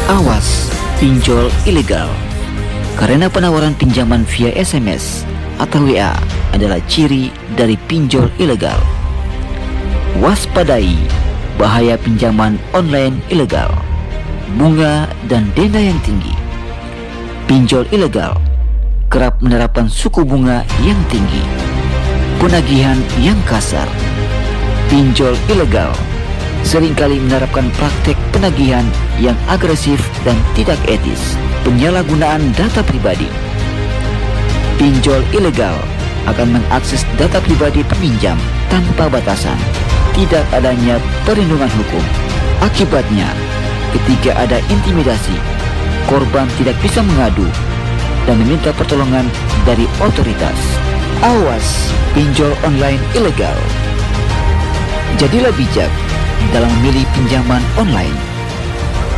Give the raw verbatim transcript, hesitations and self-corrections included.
Awas, pinjol ilegal. Karena penawaran pinjaman via S M S atau W A adalah ciri dari pinjol ilegal. Waspadai bahaya pinjaman online ilegal, bunga dan denda yang tinggi. Pinjol ilegal kerap menerapkan suku bunga yang tinggi, penagihan yang kasar. Pinjol ilegal seringkali menerapkan praktek penagihan yang agresif dan tidak etis, penyalahgunaan data pribadi. Pinjol ilegal akan mengakses data pribadi peminjam tanpa batasan, tidak adanya perlindungan hukum. Akibatnya, ketika ada intimidasi, korban tidak bisa mengadu dan meminta pertolongan dari otoritas. Awas pinjol online ilegal. Jadilah bijak dalam memilih pinjaman online.